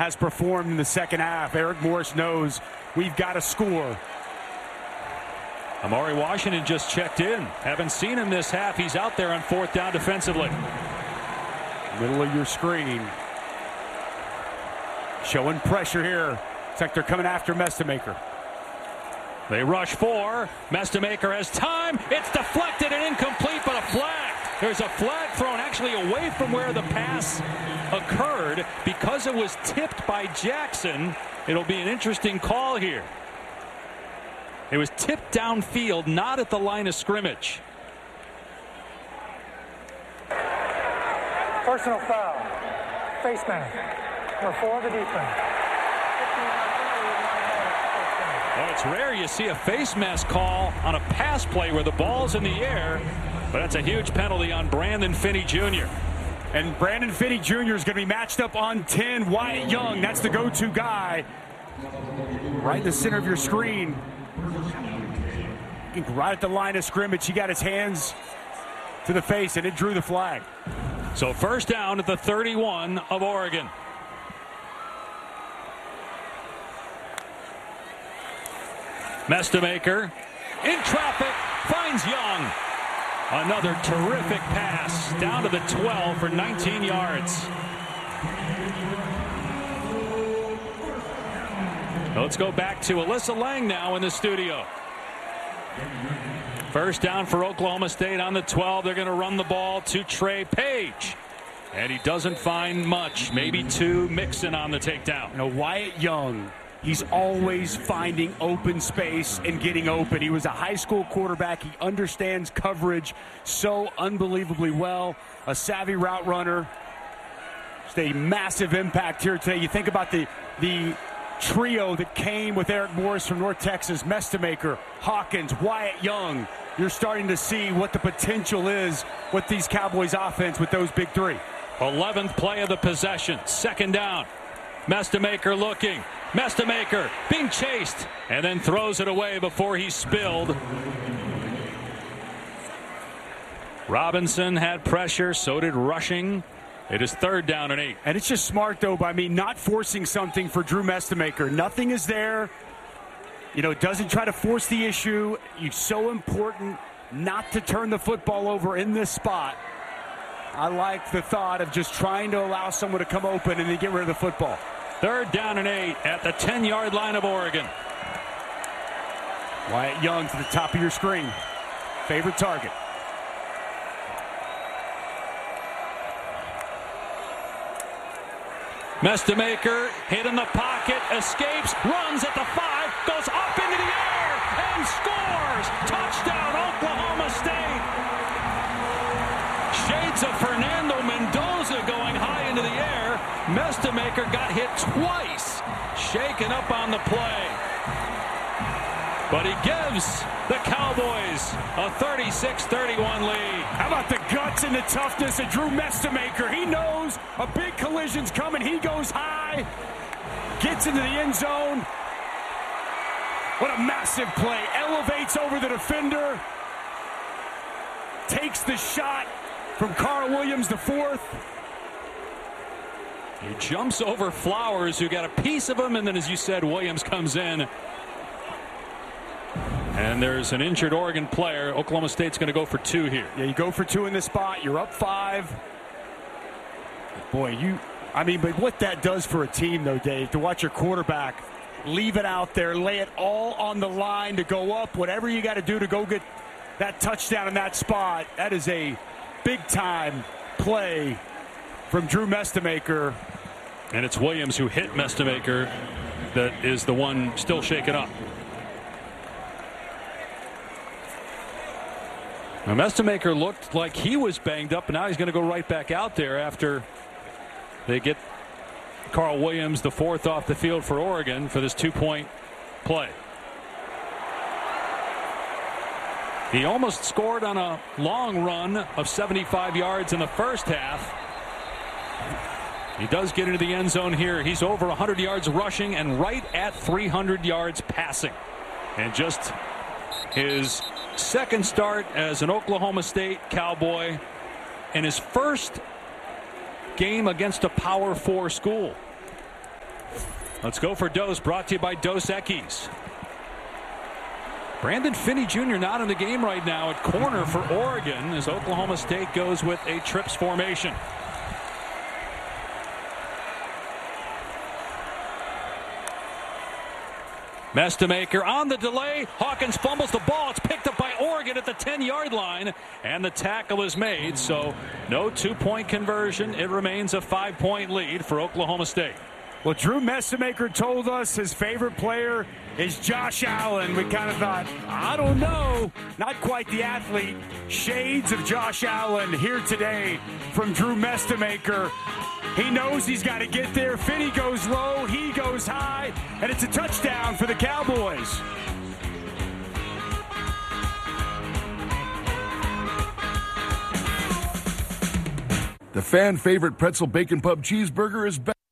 has performed in the second half. Eric Morris knows we've got to score. Amari Washington just checked in. Haven't seen him this half. He's out there on fourth down defensively. Middle of your screen. Showing pressure here. It's like they're coming after Mestemaker. They rush four. Mestemaker has time. It's deflected and incomplete, but a flag. There's a flag thrown actually away from where the pass occurred because it was tipped by Jackson. It'll be an interesting call here. It was tipped downfield, not at the line of scrimmage. Personal foul. Face mask. Number 4 of the defense. Well, it's rare you see a face mask call on a pass play where the ball's in the air, but that's a huge penalty on Brandon Finney Jr. And Brandon Finney Jr. is going to be matched up on 10. Wyatt Young, that's the go-to guy. Right in the center of your screen. Right at the line of scrimmage. He got his hands to the face, and it drew the flag. So first down at the 31 of Oregon. Mestemaker in traffic finds Young. Another terrific pass down to the 12 for 19 yards. Let's go back to Alyssa Lang now in the studio. First down for Oklahoma State on the 12. They're going to run the ball to Trey Page. And he doesn't find much. Maybe 2. Mixon on the takedown. You know, Wyatt Young, he's always finding open space and getting open. He was a high school quarterback. He understands coverage so unbelievably well. A savvy route runner. Just a massive impact here today. You think about the trio that came with Eric Morris from North Texas, Mestemaker, Hawkins, Wyatt Young. You're starting to see what the potential is with these Cowboys offense with those big 3. 11th play of the possession. Second down. Mestemaker looking. Mestemaker being chased and then throws it away before he's spilled. Robinson had pressure. So did Rushing. It is third down and 8. And it's just smart, though, by me not forcing something for Drew Mestemaker. Nothing is there. You know, doesn't try to force the issue. It's so important not to turn the football over in this spot. I like the thought of just trying to allow someone to come open and then get rid of the football. Third down and 8 at the 10-yard line of Oregon. Wyatt Young to the top of your screen. Favorite target. Mestemaker hit in the pocket, escapes, runs at the 5, goes up into the air, and scores! Touchdown, Oklahoma State! Shades of Fernando Mendoza going high into the air. Mestemaker got hit twice, shaken up on the play. But he gives the Cowboys a 36-31 lead. How about the guts and the toughness of Drew Mestemaker? He knows a big collision's coming. He goes high, gets into the end zone. What a massive play. Elevates over the defender. Takes the shot from Carl Williams, the 4th. He jumps over Flowers, who got a piece of him, and then, as you said, Williams comes in. And there's an injured Oregon player. Oklahoma State's going to go for 2 here. Yeah, you go for 2 in this spot. You're up 5. Boy, but what that does for a team, though, Dave, to watch your quarterback leave it out there, lay it all on the line to go up, whatever you got to do to go get that touchdown in that spot. That is a big-time play from Drew Mestemaker. And it's Williams who hit Mestemaker that is the one still shaken up. Now, Mestemaker looked like he was banged up, and now he's going to go right back out there after they get Carl Williams, the 4th, off the field for Oregon for this 2-point play. He almost scored on a long run of 75 yards in the first half. He does get into the end zone here. He's over 100 yards rushing and right at 300 yards passing. And just his second start as an Oklahoma State Cowboy and his first game against a Power 4 school. Let's go for Dose, brought to you by Dos Equis. Brandon Finney Jr. not in the game right now at corner for Oregon as Oklahoma State goes with a trips formation. Mestemaker on the delay. Hawkins fumbles the ball. It's picked up by Oregon at the 10-yard line, and the tackle is made. So no two-point conversion. It remains a 5-point lead for Oklahoma State. Well, Drew Mestemaker told us his favorite player is Josh Allen. We kind of thought, I don't know. Not quite the athlete. Shades of Josh Allen here today from Drew Mestemaker. He knows he's got to get there. Finney goes low, he goes high, and it's a touchdown for the Cowboys. The fan favorite pretzel bacon pub cheeseburger is back.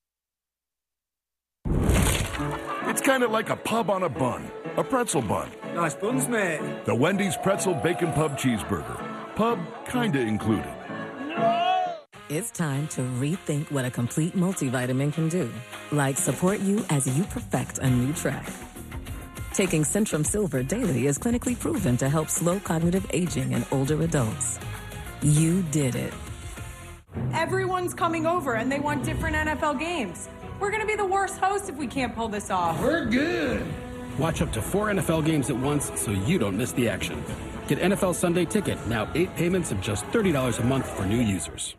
It's kind of like a pub on a bun, a pretzel bun. Nice buns, mate. The Wendy's pretzel bacon pub cheeseburger. Pub kinda included. It's time to rethink what a complete multivitamin can do. Like support you as you perfect a new track. Taking Centrum Silver daily is clinically proven to help slow cognitive aging in older adults. You did it. Everyone's coming over and they want different NFL games. We're going to be the worst hosts if we can't pull this off. We're good. Watch up to 4 NFL games at once so you don't miss the action. Get NFL Sunday Ticket, now 8 payments of just $30 a month for new users.